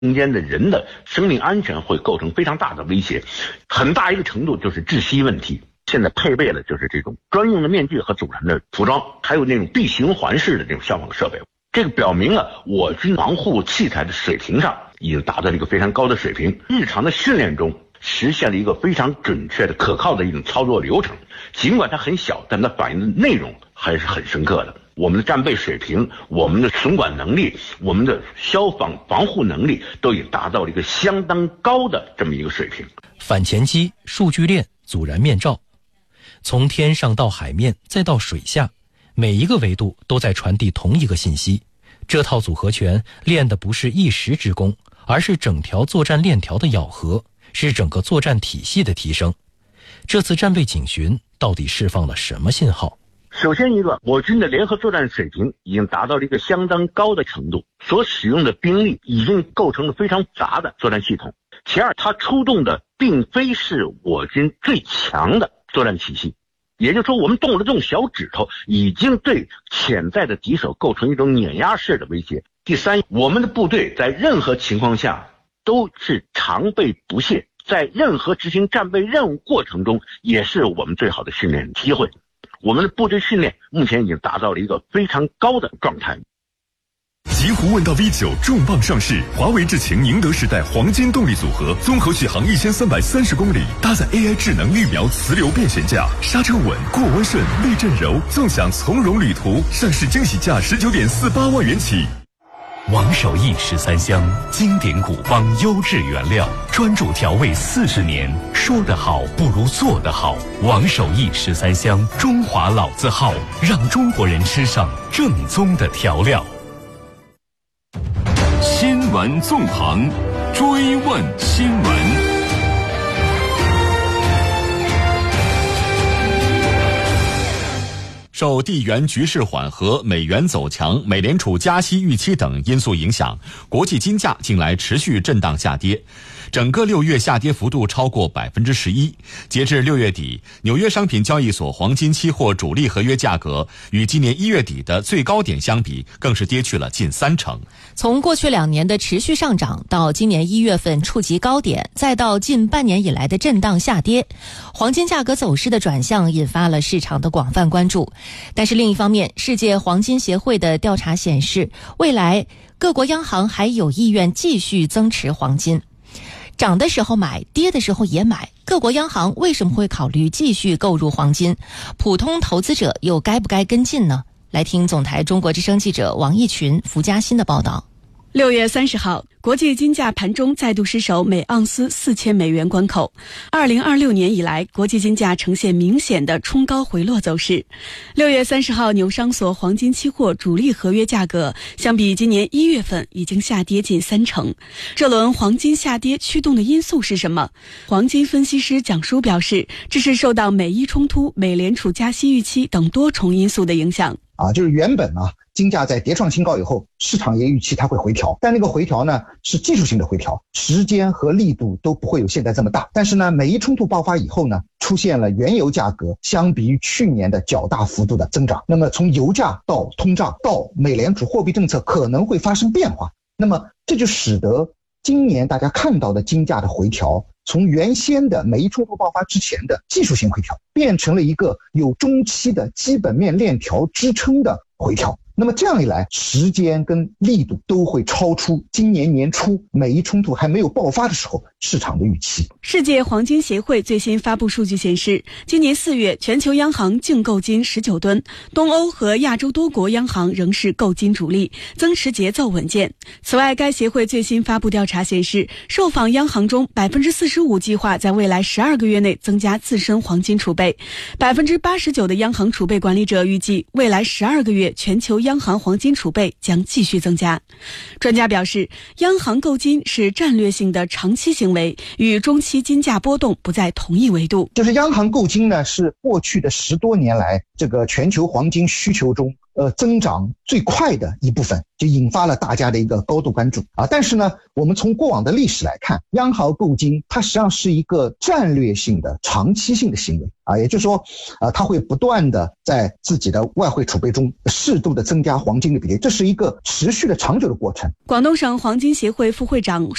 中间的人的生命安全会构成非常大的威胁，很大一个程度就是窒息问题。现在配备了就是这种专用的面具和阻燃的服装，还有那种闭循环式的这种消防设备。这个表明了我军防护器材的水平上已经达到了一个非常高的水平，日常的训练中实现了一个非常准确的可靠的一种操作流程。尽管它很小，但它反映的内容还是很深刻的。我们的战备水平，我们的损管能力，我们的消防防护能力都已经达到了一个相当高的这么一个水平。 反潜机、数据链、阻燃面罩，从天上到海面再到水下，每一个维度都在传递同一个信息。这套组合拳练的不是一时之功，而是整条作战链条的咬合，是整个作战体系的提升。这次战备警巡到底释放了什么信号？ 首先一个，我军的联合作战水平已经达到了一个相当高的程度，所使用的兵力已经构成了非常杂的作战系统。其二，它出动的并非是我军最强的作战体系，也就是说我们动了这种小指头，已经对潜在的敌手构成一种碾压式的威胁。第三，我们的部队在任何情况下都是常备不懈，在任何执行战备任务过程中也是我们最好的训练机会。我们的部队训练目前已经达到了一个非常高的状态。 极狐问道 V9 重磅上市，华为智擎宁德时代黄金动力组合，综合续航1330公里，搭载 AI 智能绿苗磁流变悬架，刹车稳，过弯顺，避震柔，纵享从容旅途。上市惊喜价19.48万元起。 王守义13香，经典古方，优质原料，专注调味40年。说得好不如做得好。王守义13香，中华老字号，让中国人吃上正宗的调料。 新闻纵横，追问新闻。受地缘局势缓和、美元走强、美联储加息预期等因素影响，国际金价近来持续震荡下跌。整个6月下跌幅度超过11%。截至6月底，纽约商品交易所黄金期货主力合约价格与今年1月底的最高点相比，更是跌去了近30%。 从过去2年的持续上涨，到今年1月份触及高点，再到近半年以来的震荡下跌，黄金价格走势的转向引发了市场的广泛关注。但是另一方面，世界黄金协会的调查显示，未来各国央行还有意愿继续增持黄金。涨的时候买，跌的时候也买，各国央行为什么会考虑继续购入黄金？普通投资者又该不该跟进呢？来听总台中国之声记者王义群、福嘉欣的报道。 6月30号，国际金价盘中再度失守每盎司4000美元关口。2026年以来，国际金价呈现明显的冲高回落走势。6月30号，纽商所黄金期货主力合约价格相比今年1月份已经下跌近30%。这轮黄金下跌驱动的因素是什么？黄金分析师蒋叔表示，这是受到美伊冲突、美联储加息预期等多重因素的影响。 就是原本金价在跌创新高以后，市场也预期它会回调，但那个回调呢是技术性的回调，时间和力度都不会有现在这么大。但是呢，美伊冲突爆发以后呢，出现了原油价格相比于去年的较大幅度的增长。那么从油价到通胀到美联储货币政策可能会发生变化，那么这就使得今年大家看到的金价的回调，从原先的美伊冲突爆发之前的技术性回调，变成了一个有中期的基本面链条支撑的回调。那么这样一来，时间跟力度都会超出今年年初美伊冲突还没有爆发的时候市场的预期。 世界黄金协会最新发布数据显示，今年4月全球央行净购金19吨，东欧和亚洲多国央行仍是购金主力，增持节奏稳健。此外，该协会最新发布调查显示，受访央行中 45% 计划在未来12个月内增加自身黄金储备， 89% 的央行储备管理者预计未来12个月全球央行黄金储备将继续增加。专家表示，央行购金是战略性的长期行为，与中期金价波动不在同一维度。 就是央行购金呢，是过去的10多年来这个全球黄金需求中增长最快的一部分，就引发了大家的一个高度关注啊。但是呢，我们从过往的历史来看，央行购金它实际上是一个战略性的长期性的行为啊，也就是说它会不断的在自己的外汇储备中适度的增加黄金的比例，这是一个持续的长久的过程。 广东省黄金协会副会长